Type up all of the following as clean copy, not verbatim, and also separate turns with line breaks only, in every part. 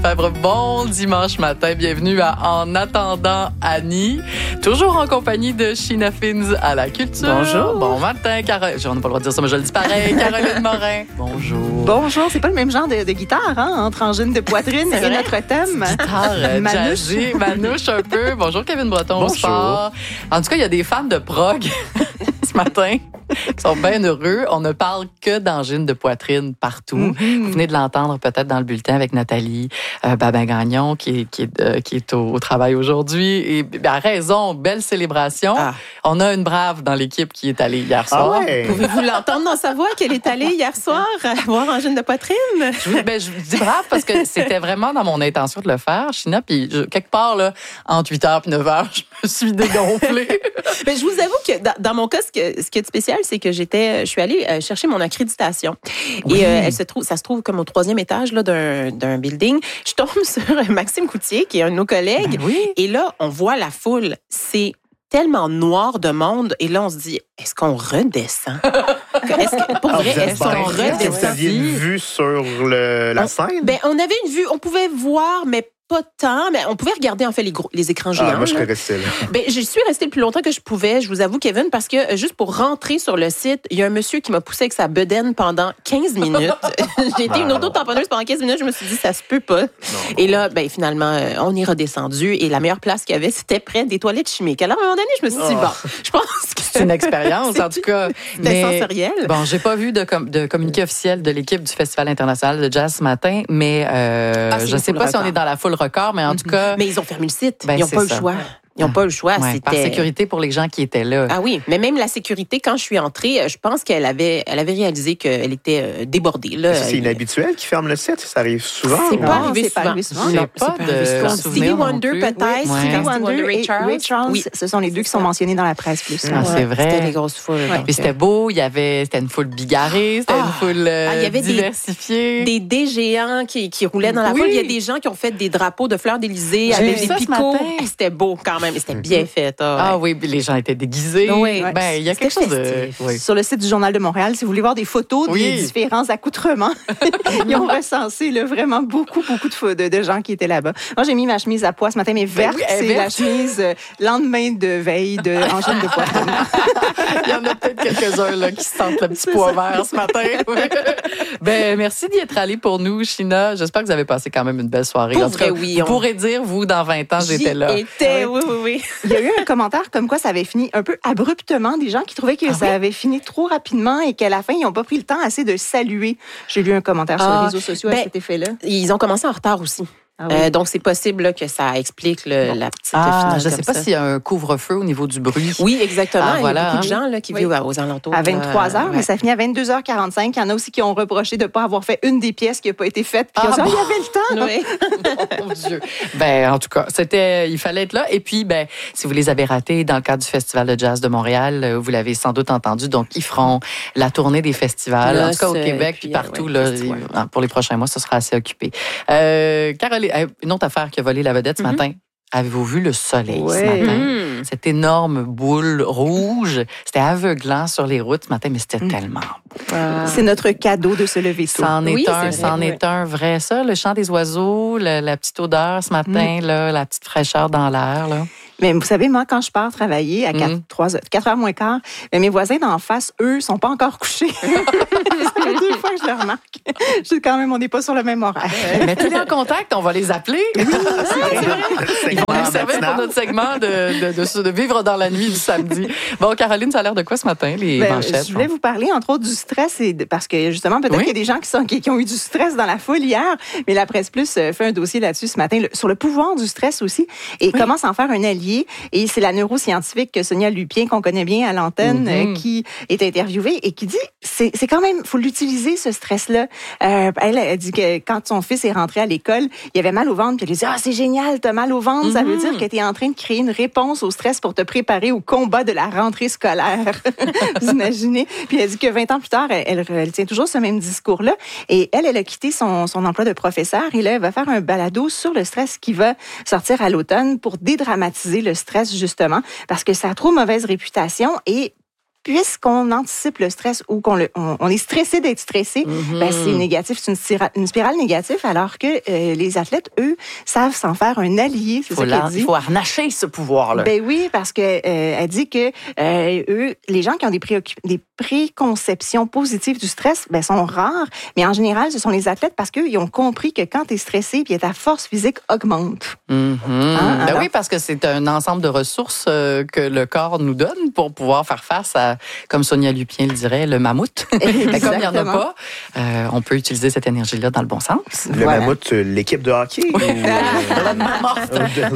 Fabre, bon dimanche matin. Bienvenue à En attendant Annie. Toujours en compagnie de Sheena Fins à la culture.
Bonjour.
Bon matin, Caroline. On n'a pas le droit de dire ça, mais je le dis pareil. Caroline Morin. Bonjour.
Bonjour. C'est pas le même genre de guitare, hein, entre angine de poitrine et notre thème.
Guitare jazzée, manouche un peu. Bonjour, Kevin Breton.
Bonjour.
Au sport. En tout cas, il y a des fans de prog ce matin qui sont bien heureux. On ne parle que d'angine de poitrine partout.
Mm-hmm.
Vous venez de l'entendre peut-être dans le bulletin avec Nathalie Babin-Gagnon qui est au travail aujourd'hui. Et à raison, belle célébration.
Ah.
On a une brave dans l'équipe qui est allée hier soir.
ouais.
Pouvez-vous l'entendre dans sa voix qu'elle est allée hier soir voir angine de poitrine?
Je vous dis brave parce que c'était vraiment dans mon intention de le faire, Sheena. Puis quelque part, là, entre 8h et 9h, je me suis dégonflée.
Mais je vous avoue que dans mon cas, ce qui est spécial, c'est que je suis allée chercher mon accréditation.
Oui.
Et ça se trouve comme au 3e étage là, d'un building. Je tombe sur Maxime Coutier, qui est un de nos collègues.
Ben oui.
Et là, on voit la foule. C'est tellement noir de monde. Et là, on se dit, est-ce qu'on redescend? Pour vrai, est-ce qu'on
Vous
redescend?
aviez une vue sur la scène?
Ben, on avait une vue, on pouvait voir, mais pas tant, mais on pouvait regarder en fait les écrans géants.
Moi, je
là.
serais resté là.
Ben, je suis restée le plus longtemps que je pouvais, je vous avoue, Kevin, parce que juste pour rentrer sur le site, il y a un monsieur qui m'a poussé avec sa bedaine pendant 15 minutes. J'ai été une auto-tamponneuse pendant 15 minutes. Je me suis dit, ça se peut pas. Et là, ben, finalement, on est redescendu et la meilleure place qu'il y avait, c'était près des toilettes chimiques. Alors, à un moment donné, je me suis dit, bon, je pense que
C'est une expérience, en tout cas.
c'était sensoriel.
Bon, j'ai pas vu de communiqué officiel de l'équipe du Festival international de jazz ce matin, mais
c'est
je
une
sais
foule
pas si on
record.
est dans la foule record, mais en tout cas...
Mais ils ont fermé le site.
Ben,
Ils n'ont
c'est
pas
ça.
le choix. Ils n'ont pas le choix.
Ouais, par sécurité pour les gens qui étaient là.
Ah oui, mais même la sécurité, quand je suis entrée, je pense qu'elle avait réalisé qu'elle était débordée. Là.
C'est inhabituel qu'ils ferment le site? Ça arrive souvent?
C'est
ou-
pas arrivé
c'est pas
souvent.
arrivé souvent.
J'ai
Non,
pas
c'est
de
arrivé souvent.
souvenir
Stevie
non
Wonder,
plus.
peut-être.
Ouais.
Stevie Wonder
Ray
et
Charles.
Ray Charles,
Oui.
ce sont les deux qui sont mentionnés dans la presse plus.
Ah, c'est vrai.
C'était des grosses foules. donc,
Puis c'était beau, c'était une foule bigarrée, c'était une foule
il y avait
diversifiée.
des dés géants qui roulaient dans la
Oui.
foule. Il y a des gens qui ont fait des drapeaux de fleurs d'Élysée
J'ai
avec
vu
des
ça ce
picots.
matin.
C'était beau quand même. C'était bien fait.
Ah oui, puis les gens étaient déguisés.
Oui.
Ben, il y a quelque chose de...
festif.
Oui.
Sur le site du Journal de Montréal, si vous voulez voir des photos
Oui.
des différents accoutrements, ils ont recensé là, vraiment beaucoup de gens qui étaient là-bas. Moi, j'ai mis ma chemise à pois ce matin, mais verte.
oui, elle est
c'est la
verte.
chemise lendemain de veille de angine de poitrine.
Il y en a peut-être quelques-uns là, qui sentent le petit pois vert ce matin. Ben, merci d'y être allé pour nous, Sheena. J'espère que vous avez passé quand même une belle soirée.
Pour
En tout cas,
vrai, oui,
vous
on-
pourrez dire, vous, dans 20 ans, j'étais là.
Oui.
Il y a eu un commentaire comme quoi ça avait fini un peu abruptement. Des gens qui trouvaient que ça avait fini trop rapidement et qu'à la fin, ils n'ont pas pris le temps assez de saluer. J'ai lu un commentaire sur les réseaux sociaux à cet effet-là.
Ils ont commencé en retard aussi.
Ah oui.
Donc, c'est possible là, que ça explique la petite finale
Je ne sais
comme
pas
ça.
s'il y a un couvre-feu au niveau du bruit.
Oui, exactement.
Ah,
Il y
voilà,
a beaucoup de
hein.
gens là, qui
Oui.
vivent aux alentours.
À 23 heures, mais
ouais.
ça finit à 22h45. Il y en a aussi qui ont reproché de ne pas avoir fait une des pièces qui n'a pas été faite. Puis
Ah,
ils ont dit,
bon.
il y avait le temps.
Oui.
Oh, mon Dieu. Ben, en tout cas, il fallait être là. Et puis, ben, si vous les avez ratés dans le cadre du Festival de jazz de Montréal, vous l'avez sans doute entendu. Donc, ils feront la tournée des festivals, en tout cas au
Noces,
Québec,
puis,
puis partout.
ouais,
Là,
festival.
pour les prochains mois, ce sera assez occupé. Caroline, une autre affaire qui a volé la vedette ce matin. Avez-vous vu le soleil ce
Ouais.
matin?
Mm.
Cette énorme boule rouge. C'était aveuglant sur les routes ce matin, mais c'était tellement beau.
C'est notre cadeau de se lever tôt.
C'en est
Oui,
un,
c'est vrai,
c'en
oui.
est un vrai. Ça, le chant des oiseaux, la petite odeur ce matin, là, la petite fraîcheur dans l'air. Là.
Mais vous savez, moi, quand je pars travailler à 4h moins quart, mes voisins d'en face, eux, sont pas encore couchés. Ça fait 2 fois que je le remarque. Je dis quand même, on n'est pas sur le même horaire.
Mettez-les en contact, on va les appeler. Ils vont nous servir pour notre segment de vivre dans la nuit du samedi. Bon, Caroline, ça a l'air de quoi ce matin, les manchettes?
Je voulais vous parler, entre autres, du stress, parce que justement, peut-être qu'il y a des gens qui ont eu du stress dans la foule hier, mais la Presse Plus fait un dossier là-dessus ce matin, sur le pouvoir du stress aussi, et comment s'en faire un allié. Et c'est la neuroscientifique Sonia Lupien, qu'on connaît bien à l'antenne, qui est interviewée et qui dit, c'est quand même, faut l'utiliser, ce stress-là. Elle dit que quand son fils est rentré à l'école, il avait mal au ventre, puis elle dit, c'est génial, t'as mal au ventre, ça veut dire que t'es en train de créer une réponse au stress pour te préparer au combat de la rentrée scolaire. Vous imaginez? Puis elle dit que 20 ans plus tard, elle tient toujours ce même discours-là. Et elle a quitté son emploi de professeur et là, elle va faire un balado sur le stress qui va sortir à l'automne pour dédramatiser le stress, justement, parce que ça a trop mauvaise réputation et puisqu'on anticipe le stress ou on est stressé d'être stressé, c'est négatif, c'est une spirale négative, alors que les athlètes, eux, savent s'en faire un allié. C'est ça qu'elle dit.
Il faut harnacher ce pouvoir-là.
Ben oui, parce que elle dit que eux, les gens qui ont des préconceptions positives du stress, sont rares, mais en général, ce sont les athlètes parce qu'ils ont compris que quand tu es stressé, puis ta force physique augmente.
Alors, oui, parce que c'est un ensemble de ressources que le corps nous donne pour pouvoir faire face à, comme Sonia Lupien le dirait, le mammouth. Comme il n'y en a pas, on peut utiliser cette énergie-là dans le bon sens.
Le mammouth, l'équipe de hockey?
Le mammouth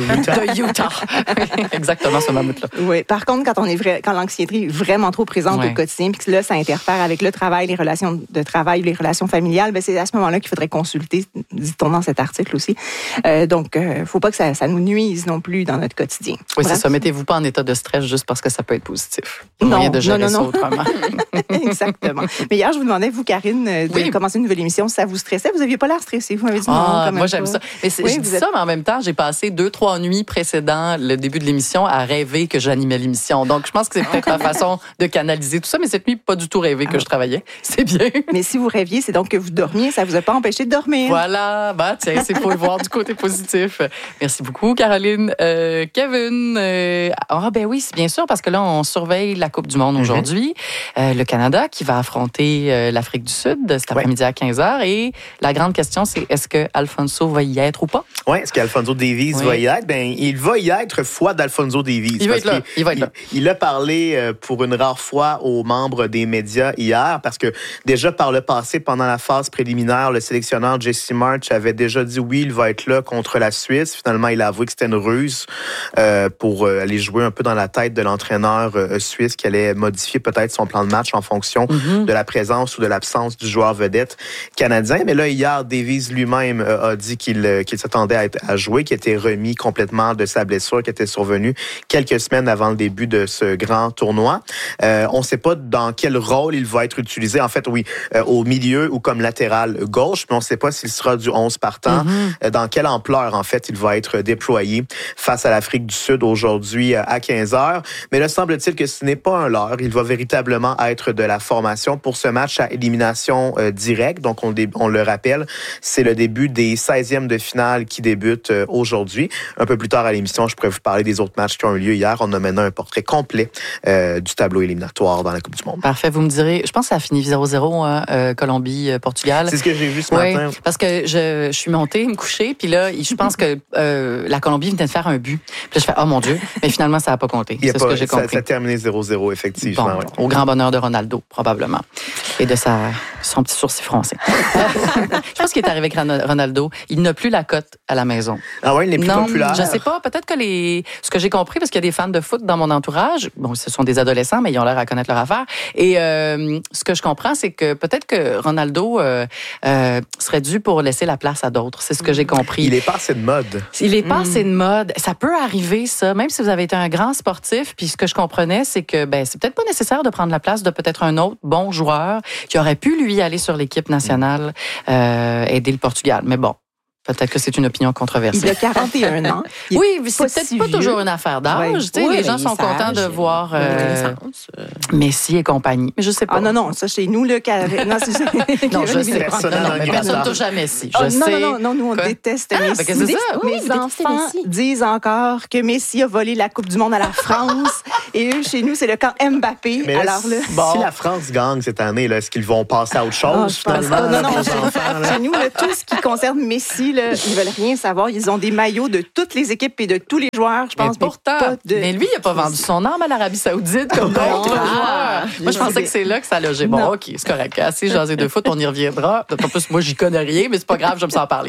de Utah. Exactement, ce mammouth-là.
Oui. Par contre, quand l'anxiété est vraiment trop présente au quotidien, puis que là, ça interfère avec le travail, les relations de travail, les relations familiales, c'est à ce moment-là qu'il faudrait consulter, dit-on dans cet article aussi. Donc, il ne faut pas que ça nous nuise non plus dans notre quotidien.
Oui, c'est ça. Mettez-vous pas en état de stress juste parce que ça peut être positif.
Non,
de gérer ça autrement.
Exactement. Mais hier, je vous demandais, vous, Karine, de commencer une nouvelle émission. Ça vous stressait? Vous n'aviez pas l'air stressé. Vous m'avez dit non.
Moi, j'aime ça. Mais je dis ça, mais en même temps, j'ai passé 2-3 nuits précédant le début de l'émission à rêver que j'animais l'émission. Donc, je pense que c'est peut-être ma façon de canaliser tout ça. Mais cette nuit, pas du tout rêvé que je travaillais. C'est bien.
Mais si vous rêviez, c'est donc que vous dormiez. Ça vous a pas empêché de dormir.
Voilà. Tiens, c'est pour y voir du côté positif. Merci beaucoup, Caroline. Kevin. Oui, c'est bien sûr, parce que là, on surveille la Coupe du Monde aujourd'hui. Le Canada qui va affronter l'Afrique du Sud cet après-midi à 15h. Et la grande question, c'est est-ce que Alphonso va y être ou pas?
Oui, est-ce qu'Alphonso Davies va y être? Il va y être foi d'Alphonso Davies.
Il va être là.
Il a parlé pour une rare fois aux membres des médias hier, parce que déjà par le passé, pendant la phase préliminaire, le sélectionneur Jesse March avait déjà dit oui, il va être là contre la Suisse. Finalement, il a avoué que c'était une ruse pour aller jouer un peu dans la tête de l'entraîneur suisse qui allait modifier peut-être son plan de match en fonction de la présence ou de l'absence du joueur vedette canadien. Mais là, hier, Davies lui-même a dit qu'il s'attendait à jouer, qu'il était remis complètement de sa blessure qui était survenue quelques semaines avant le début de ce grand tournoi. On ne sait pas dans quel rôle il va être utilisé. En fait, au milieu ou comme latéral gauche, mais on ne sait pas s'il sera du 11 partant. Dans quelle ampleur, en fait, il va être déployé face à l'Afrique du Sud aujourd'hui à 15h. Mais là, semble-t-il que ce n'est pas un leurre. Il va véritablement être de la formation pour ce match à élimination directe. Donc, on le rappelle, c'est le début des 16e de finale qui débutent aujourd'hui. Un peu plus tard à l'émission, je pourrais vous parler des autres matchs qui ont eu lieu hier. On a maintenant un portrait complet du tableau éliminatoire dans la Coupe du Monde.
Parfait. Vous me direz, je pense que ça a fini 0-0, Colombie-Portugal.
C'est ce que j'ai vu ce matin.
Parce que je suis montée, me coucher, puis là, je pense que la Colombie venait de faire un but. Puis là, je fais, oh mon Dieu. Mais finalement, ça n'a pas compté. C'est ce que j'ai compris.
Ça a terminé 0-0, effectivement.
Bon, au grand bonheur de Ronaldo, probablement. Et de son petit sourcil froncé. Je pense qu'il est arrivé avec Ronaldo. Il n'a plus la cote à la maison.
Ah oui, il n'est plus populaire.
Je sais pas. Peut-être que ce que j'ai compris, parce qu'il y a des fans de foot dans mon entourage, bon, ce sont des adolescents, mais ils ont l'air à connaître leur affaire. Et ce que je comprends, c'est que peut-être que Ronaldo serait dû pour laisser la place à d'autres. C'est ce que j'ai compris.
Il est passé de mode.
Il est passé de mode. Ça peut arriver, ça, même si vous avez été un grand sportif. Puis ce que je comprenais, c'est que c'est peut-être pas nécessaire de prendre la place de peut-être un autre bon joueur qui aurait pu, lui, aller sur l'équipe nationale aider le Portugal. Mais bon. Peut-être que c'est une opinion controversée.
Il a 41 ans.
Oui, c'est peut-être pas toujours une affaire d'âge. Les gens sont contents de voir Messi et compagnie. Mais je sais pas.
Ah non, ça chez nous, là.
Non, je sais. Personne ne touche à Messi.
Non, nous, on déteste Messi.
C'est ça.
Mes enfants disent encore que Messi a volé la Coupe du Monde à la France. Et eux, chez nous, c'est le camp Mbappé.
Mais alors là, si la France gagne cette année, là, est-ce qu'ils vont passer à autre chose?
Non, chez nous, tout ce qui concerne Messi, ils veulent rien savoir. Ils ont des maillots de toutes les équipes et de tous les joueurs, je pense.
Mais lui, il n'a pas vendu son âme à l'Arabie Saoudite comme d'autres joueurs. Moi, je pensais que c'est là que ça logeait. Bon, OK, c'est correct. Assez jasé de foot, on y reviendra. En plus, moi, j'y connais rien, mais c'est pas grave, je me sens en parler.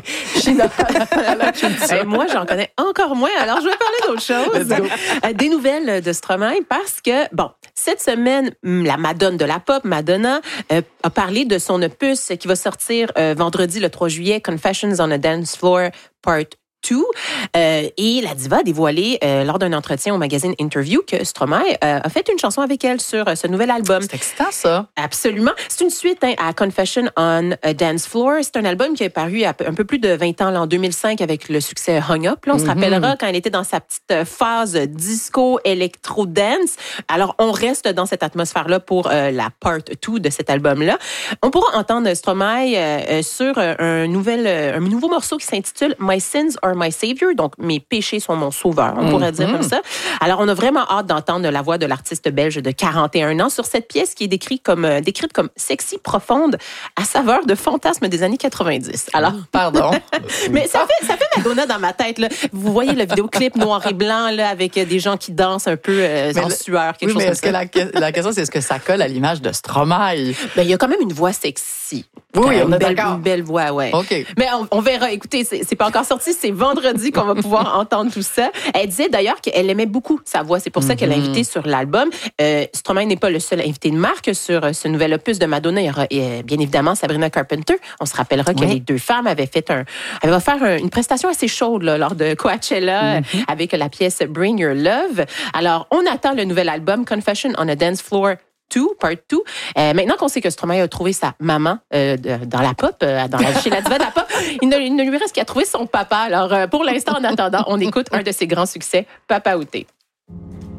Moi, j'en connais encore moins. Alors, je vais parler d'autre chose. Des nouvelles de Stromae parce que, cette semaine, la madone de la pop, Madonna, a parlé de son opus qui va sortir vendredi le 3 juillet, Confessions on a Dance Floor Part 2. Et la diva a dévoilé lors d'un entretien au magazine Interview que Stromae a fait une chanson avec elle sur ce nouvel album.
C'est excitant, ça.
Absolument. C'est une suite à Confession on a Dance Floor. C'est un album qui est paru il y a un peu plus de 20 ans, là, en 2005, avec le succès Hung Up. Là, on se rappellera quand elle était dans sa petite phase disco, électro-dance. Alors, on reste dans cette atmosphère-là pour la part 2 de cet album-là. On pourra entendre Stromae sur un nouveau morceau qui s'intitule My Sins Are My Savior, donc mes péchés sont mon sauveur, on pourrait dire comme ça. Alors, on a vraiment hâte d'entendre la voix de l'artiste belge de 41 ans sur cette pièce qui est décrite comme sexy, profonde, à saveur de fantasme des années 90. Alors,
pardon.
Mais ça fait Madonna dans ma tête, là. Vous voyez le vidéoclip noir et blanc, là, avec des gens qui dansent un peu en sueur, quelque chose comme ça.
La question, c'est est-ce que ça colle à l'image de Stromae?
Ben, il y a quand même une voix sexy.
Oui, on est
d'accord. Une belle voix, ouais.
OK.
Mais on verra. Écoutez, c'est pas encore sorti. C'est vendredi qu'on va pouvoir entendre tout ça. Elle disait d'ailleurs qu'elle aimait beaucoup sa voix. C'est pour ça qu'elle l'a invitée sur l'album. Stromae n'est pas le seul invité de marque sur ce nouvel opus de Madonna. Il y aura bien évidemment Sabrina Carpenter. On se rappellera que les deux femmes avaient offert une prestation assez chaude là, lors de Coachella avec la pièce Bring Your Love. Alors, on attend le nouvel album Confession on a Dance Floor 2, part 2. Maintenant qu'on sait que Stromae a trouvé sa maman dans la pop, chez la diva de la pop, il ne lui reste qu'à trouver son papa. Alors, pour l'instant, en attendant, on écoute un de ses grands succès, Papa Outé.